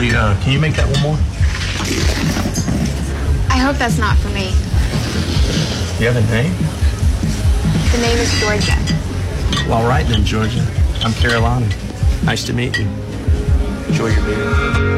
Hey, can you make that one more? I hope that's not for me. You have a name? The name is Georgia. Well, all right then, Georgia. I'm Carolina. Nice to meet you. Enjoy your beer.